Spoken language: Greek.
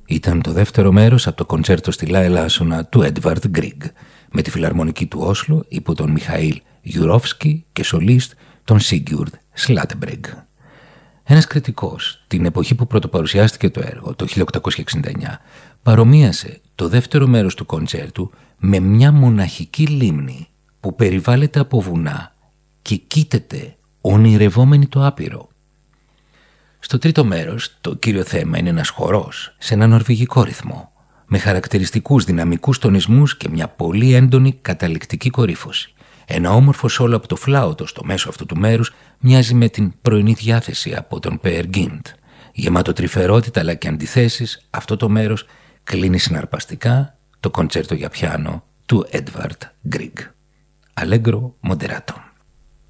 Ήταν το δεύτερο μέρος από το κοντσέρτο στη Λα Ελάσσονα του Έντβαρντ Γκρίγκ, με τη Φιλαρμονική του Όσλο υπό τον Μιχαήλ Γιουρόφσκι και σολίστ τον Σίγκιουρντ Σλάτεμπρεγκ. Ένας κριτικός, την εποχή που πρωτοπαρουσιάστηκε το έργο, το 1869, παρομοίασε το δεύτερο μέρος του κοντσέρτου με μια μοναχική λίμνη που περιβάλλεται από βουνά και κοίταται ονειρευόμενη το άπειρο. Στο τρίτο μέρος, το κύριο θέμα είναι ένας χορός σε ένα νορβηγικό ρυθμό, με χαρακτηριστικούς δυναμικούς τονισμούς και μια πολύ έντονη καταληκτική κορύφωση. Ένα όμορφο σόλο από το φλάουτο στο μέσο αυτού του μέρους μοιάζει με την πρωινή διάθεση από τον Peer Gynt. Γεμάτο τρυφερότητα αλλά και αντιθέσεις, αυτό το μέρος κλείνει συναρπαστικά το κοντσέρτο για πιάνο του Έντβαρντ Γκρίγκ. Allegro moderato.